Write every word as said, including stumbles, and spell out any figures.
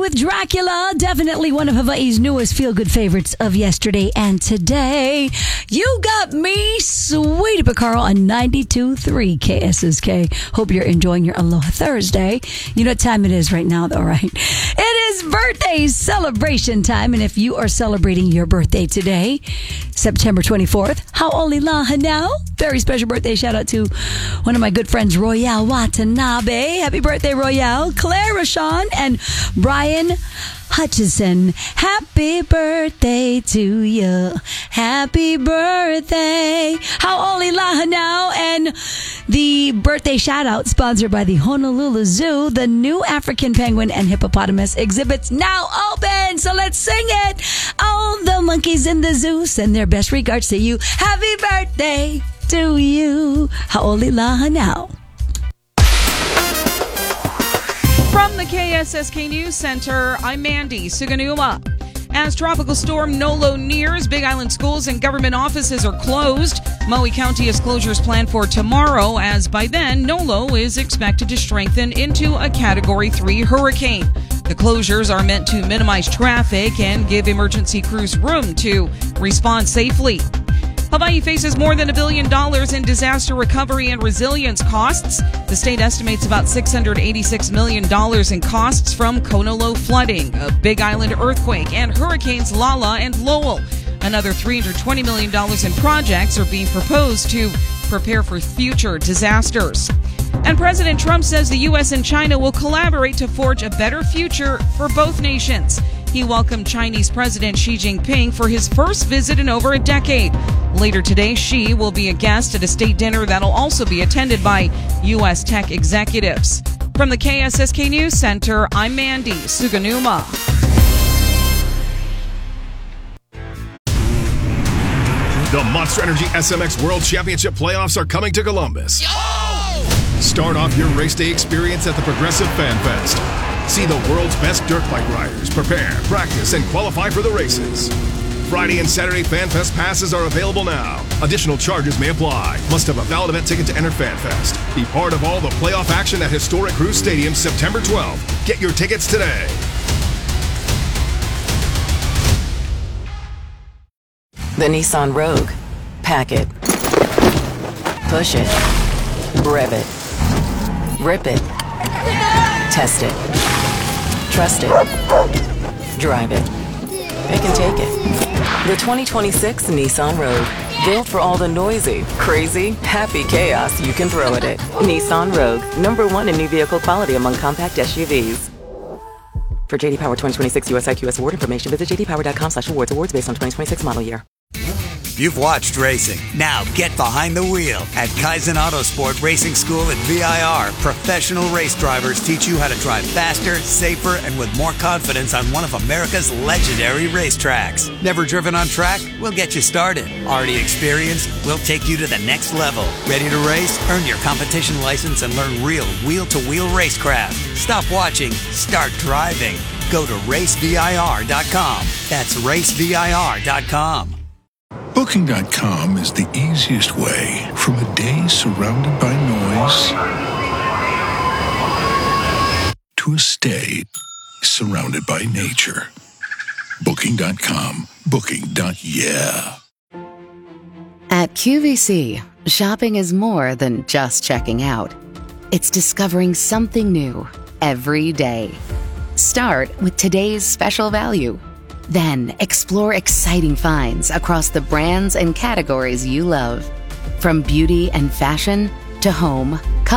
with Dracula, definitely one of Hawaii's newest feel-good favorites of yesterday and today. You got me, Sweetie Picaro on ninety-two point three K S S K. Hope you're enjoying your Aloha Thursday. You know what time it is right now, though, right? It is birthday celebration time, and if you are celebrating your birthday today, September twenty-fourth, hau'olilaha now. Very special birthday shout out to one of my good friends, Royale Watanabe. Happy birthday, Royale. Claire Rashawn and Brian Hutchison. Happy birthday to you. Happy birthday. Hau'olilaha now. And the birthday shout out sponsored by the Honolulu Zoo. The new African penguin and hippopotamus exhibits now open. So let's sing it. All the monkeys in the zoo send their best regards to you. Happy birthday to you. Hau'olilaha now. From the K S S K News Center, I'm Mandy Suganuma. As Tropical Storm Nolo nears, Big Island schools and government offices are closed. Maui County has closures planned for tomorrow, as by then, Nolo is expected to strengthen into a Category three hurricane. The closures are meant to minimize traffic and give emergency crews room to respond safely. Hawaii faces more than a billion dollars in disaster recovery and resilience costs. The state estimates about six hundred eighty-six million dollars in costs from Konolo flooding, a Big Island earthquake, and hurricanes Lala and Lowell. Another three hundred twenty million dollars in projects are being proposed to prepare for future disasters. And President Trump says the U S and China will collaborate to forge a better future for both nations. He welcomed Chinese President Xi Jinping for his first visit in over a decade. Later today, Xi will be a guest at a state dinner that'll also be attended by U S tech executives. From the K S S K News Center, I'm Mandy Suganuma. The Monster Energy S M X World Championship playoffs are coming to Columbus. Yo! Start off your race day experience at the Progressive Fan Fest. See the world's best dirt bike riders prepare, practice, and qualify for the races. Friday and Saturday Fan Fest passes are available now. Additional charges may apply. Must have a valid event ticket to enter Fan Fest. Be part of all the playoff action at Historic Cruise Stadium September twelfth. Get your tickets today. The Nissan Rogue. Pack it. Push it. Rev it. Rip it. Test it. Trust it. Drive it. It can take it. The twenty twenty-six Nissan Rogue. Built for all the noisy, crazy, happy chaos you can throw at it. Nissan Rogue. Number one in new vehicle quality among compact S U Vs. For J D Power twenty twenty-six U S I Q S award information, visit j d power dot com slash awards. Awards based on twenty twenty-six model year. You've watched racing. Now get behind the wheel. At Kaizen Autosport Racing School at V I R, professional race drivers teach you how to drive faster, safer, and with more confidence on one of America's legendary racetracks. Never driven on track? We'll get you started. Already experienced? We'll take you to the next level. Ready to race? Earn your competition license and learn real wheel-to-wheel racecraft. Stop watching. Start driving. Go to race V I R dot com. That's race V I R dot com. Booking dot com is the easiest way from a day surrounded by noise to a stay surrounded by nature. Booking dot com. Booking. Yeah. At Q V C, shopping is more than just checking out. It's discovering something new every day. Start with today's special value. Then explore exciting finds across the brands and categories you love. From beauty and fashion to home,